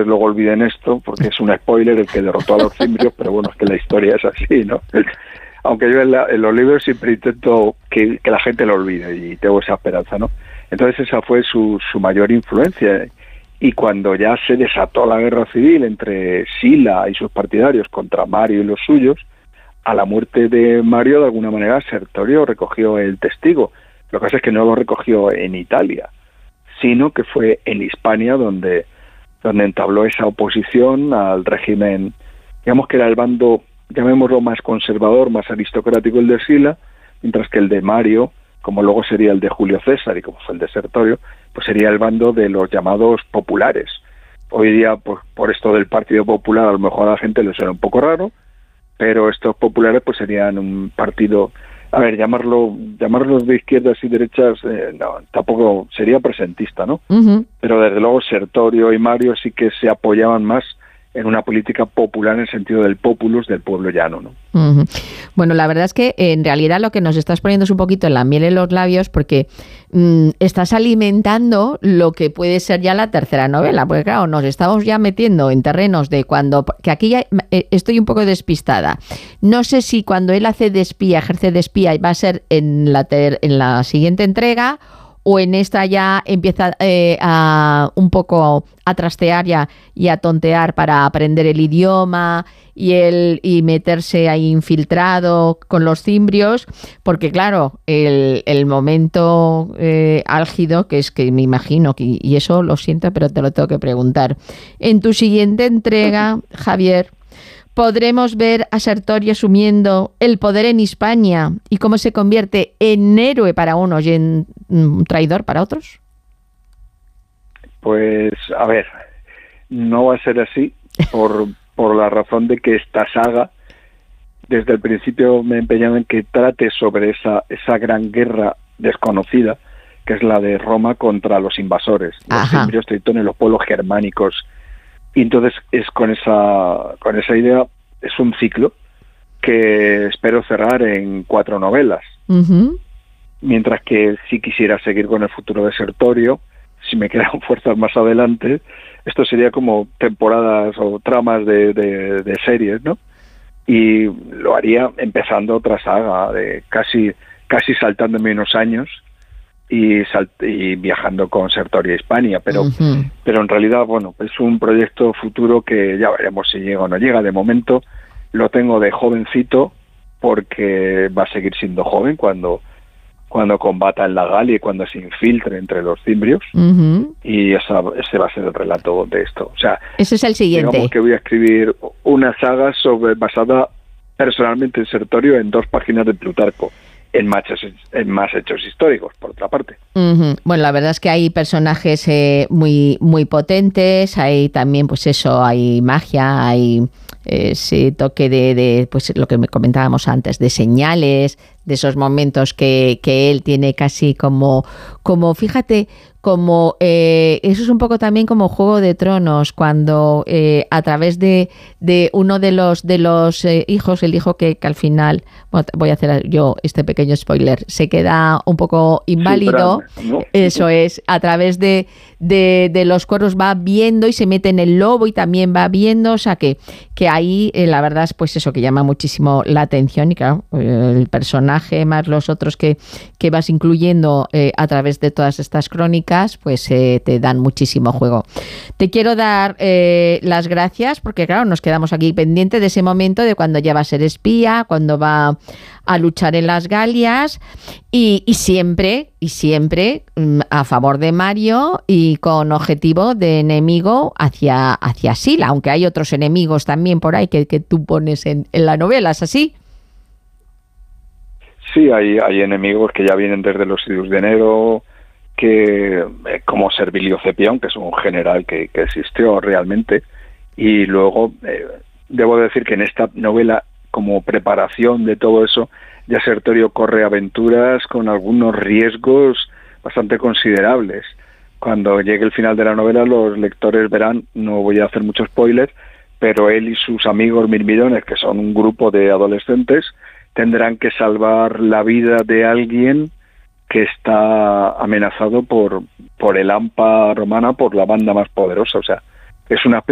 lectores luego olviden esto, porque es un spoiler el que derrotó a los cimbrios, pero bueno, es que la historia es así, ¿no? Aunque yo en los libros siempre intento que la gente lo olvide y tengo esa esperanza, ¿no? Entonces esa fue su mayor influencia. Y cuando ya se desató la guerra civil entre Sila y sus partidarios contra Mario y los suyos, a la muerte de Mario, de alguna manera, Sertorio recogió el testigo. Lo que pasa es que no lo recogió en Italia, sino que fue en Hispania donde entabló esa oposición al régimen, digamos que era el bando, llamémoslo más conservador, más aristocrático el de Sila, mientras que el de Mario, como luego sería el de Julio César y como fue el de Sertorio, pues sería el bando de los llamados populares. Hoy día, pues por esto del Partido Popular, a lo mejor a la gente le suena un poco raro, pero estos populares pues serían un partido, a ver, llamarlos de izquierdas y derechas, no, tampoco sería presentista, ¿no? Uh-huh. Pero desde luego Sertorio y Mario sí que se apoyaban más en una política popular en el sentido del populus, del pueblo llano, ¿no? Uh-huh. Bueno, la verdad es que en realidad lo que nos estás poniendo es un poquito en la miel en los labios, porque estás alimentando lo que puede ser ya la tercera novela, porque claro, nos estamos ya metiendo en terrenos de que aquí ya estoy un poco despistada. No sé si cuando él ejerce de espía, va a ser en la siguiente entrega, o en esta ya empieza un poco a trastear ya y a tontear para aprender el idioma y meterse ahí infiltrado con los cimbrios, porque claro, el momento álgido, que es que me imagino, y eso lo siento, pero te lo tengo que preguntar. En tu siguiente entrega, Javier, ¿podremos ver a Sertorio asumiendo el poder en Hispania y cómo se convierte en héroe para unos y en traidor para otros? Pues, a ver, no va a ser así por la razón de que esta saga, desde el principio me he empeñado en que trate sobre esa gran guerra desconocida, que es la de Roma contra los invasores, los cimbrios, tritones, los pueblos germánicos. Y entonces es con esa idea, es un ciclo que espero cerrar en 4 novelas. Uh-huh. Mientras que si quisiera seguir con el futuro de Sertorio, si me quedan fuerzas más adelante, esto sería como temporadas o tramas de series, ¿no? Y lo haría empezando otra saga, de casi saltándome unos años, y viajando con Sertorio a Hispania, pero en realidad, bueno, es un proyecto futuro que ya veremos si llega o no llega. De momento lo tengo de jovencito, porque va a seguir siendo joven cuando combata en la Galia y cuando se infiltre entre los cimbrios, y ese va a ser el relato de esto. O sea, ese es el siguiente. Digamos que voy a escribir una saga basada personalmente en Sertorio en 2 páginas de Plutarco, en más hechos históricos, por otra parte. Uh-huh. Bueno, la verdad es que hay personajes muy, muy potentes, hay también, pues eso, hay magia, hay ese toque de pues lo que me comentábamos antes, de señales, de esos momentos que él tiene casi como fíjate, como eso es un poco también como Juego de Tronos, cuando a través de uno de los hijos, el hijo que al final, bueno, voy a hacer yo este pequeño spoiler, se queda un poco inválido, sí, ¿no? Eso es, a través de los cuernos va viendo y se mete en el lobo y también va viendo, o sea que ahí la verdad es pues eso que llama muchísimo la atención, y claro, el personaje más los otros que vas incluyendo a través de todas estas crónicas, pues te dan muchísimo juego. Te quiero dar las gracias, porque claro, nos quedamos aquí pendientes de ese momento de cuando ya va a ser espía, cuando va a luchar en las Galias, y siempre a favor de Mario y con objetivo de enemigo hacia Sila, aunque hay otros enemigos también por ahí que tú pones en la novela, ¿es así? Sí, hay enemigos que ya vienen desde los Idus de Nero, que como Servilio Cepión, que es un general que existió realmente, y luego debo decir que en esta novela, como preparación de todo eso, ya Sertorio corre aventuras con algunos riesgos bastante considerables. Cuando llegue el final de la novela, los lectores verán, no voy a hacer mucho spoiler, pero él y sus amigos mirmidones, que son un grupo de adolescentes, tendrán que salvar la vida de alguien que está amenazado por el AMPA romana, por la banda más poderosa. O sea, es una